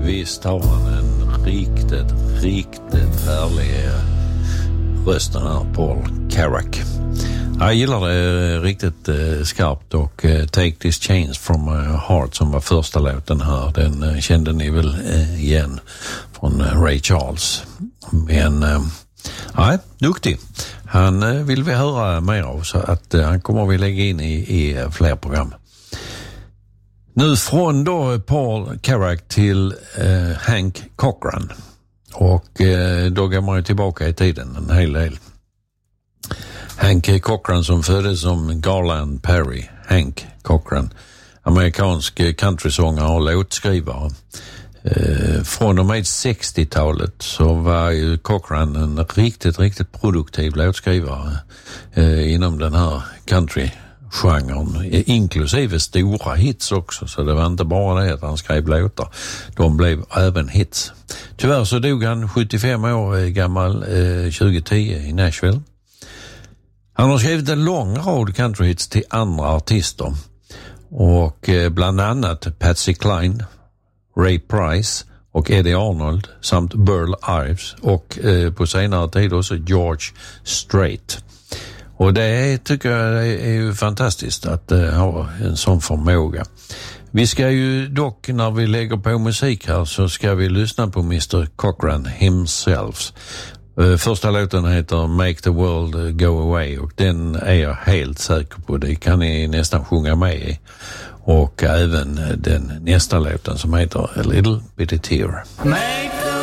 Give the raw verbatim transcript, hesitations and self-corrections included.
Visst har han en riktigt, riktigt härlig rösten här, Paul Carrack. Jag gillar det riktigt eh, skarpt och eh, Take This Chains From My Heart som var första låten här, den eh, kände ni väl eh, igen från eh, Ray Charles. Men eh, nej, duktig. Han eh, vill vi höra mer av, så att eh, han kommer vi lägga in i, i eh, fler program. Nu från då Paul Carrack till eh, Hank Cochran. Och eh, då går man ju tillbaka i tiden en hel del. Hank Cochran som föddes som Garland Perry. Hank Cochran, amerikansk countrysångare och låtskrivare. Eh, från och med sextiotalet så var ju Cochran en riktigt, riktigt produktiv låtskrivare eh, inom den här country genren, inklusive stora hits också, så det var inte bara det att han skrev låtar, de blev även hits. Tyvärr så dog han sjuttiofem år gammal eh, tjugohundratio i Nashville. Han har skrivit en lång rad countryhits till andra artister och eh, bland annat Patsy Cline, Ray Price och Eddie Arnold samt Burl Ives och eh, på senare tid också George Strait. Och det tycker jag är ju fantastiskt att uh, ha en sån förmåga. Vi ska ju dock, när vi lägger på musik här, så ska vi lyssna på mister Cochran himself. Uh, första låten heter Make the World Go Away och den är jag helt säker på. Det kan ni nästan sjunga med i. Och även den nästa låten som heter A Little Bitty Tear. Make